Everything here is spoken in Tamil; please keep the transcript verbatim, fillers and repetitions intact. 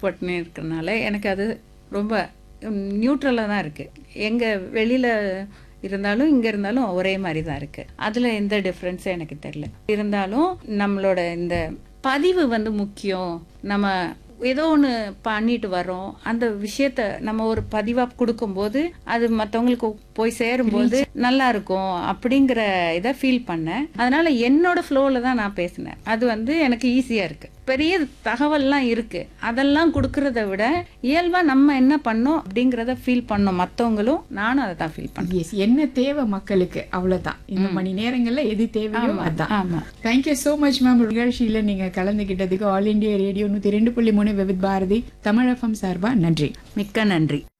பண்ணி இருக்கிறனால எனக்கு அது ரொம்ப நியூட்ரலாக தான் இருக்குது. எங்கே வெளியில் இருந்தாலும் இங்கே இருந்தாலும் ஒரே மாதிரி தான் இருக்குது. அதில் எந்த டிஃப்ரென்ஸும் எனக்கு தெரியல. இருந்தாலும் நம்மளோட இந்த பதிவு வந்து முக்கியம். நம்ம ஏதோ ஒன்று பண்ணிட்டு வரோம், அந்த விஷயத்த நம்ம ஒரு பதிவாக கொடுக்கும்போது அது மற்றவங்களுக்கு போய் சேரும்போது நல்லா இருக்கும் அப்படிங்கிற இதை ஃபீல் பண்ணேன். அதனால என்னோட ஃப்ளோவில் தான் நான் பேசினேன். அது வந்து எனக்கு ஈஸியாக இருக்கு. பெரிய தகவல்லாம் இருக்கு, அதெல்லாம் கொடுக்கறத விட இயல்பா நம்ம என்ன பண்ணோம் அப்படிங்கறத ஃபீல் பண்ணோம். மற்றவங்களும் நானும் அதை தான் ஃபீல் பண்ணேன். எஸ், என்ன தேவை மக்களுக்கு அவ்வளவுதான். இந்த மணி நேரங்கள்ல எது தேவையோ அதான். ஆமா. Thank you so much ma'am. நிகழ்ச்சியில நீங்க கலந்துகிட்டதுக்கு ஆல் இண்டியா ரேடியோ நூத்தி ரெண்டு புள்ளி மூணு விவித் பாரதி தமிழ் எஃப்எம் சார்பா நன்றி. மிக்க நன்றி.